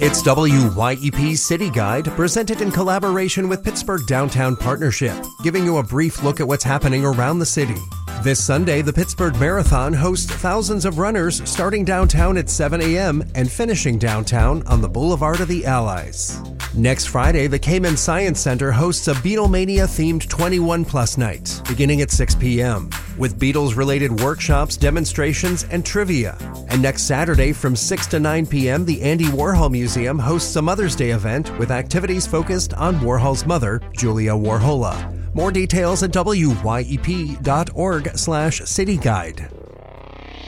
It's WYEP's City Guide, presented in collaboration with Pittsburgh Downtown Partnership, giving you a brief look at what's happening around the city. This Sunday, the Pittsburgh Marathon hosts thousands of runners starting downtown at 7 a.m. and finishing downtown on the Boulevard of the Allies. Next Friday, the Cayman Science Center hosts a Beatlemania-themed 21 Plus night, beginning at 6 p.m., with Beatles-related workshops, demonstrations, and trivia. And next Saturday from 6 to 9 p.m., the Andy Warhol Museum hosts a Mother's Day event with activities focused on Warhol's mother, Julia Warhola. More details at wyep.org/cityguide.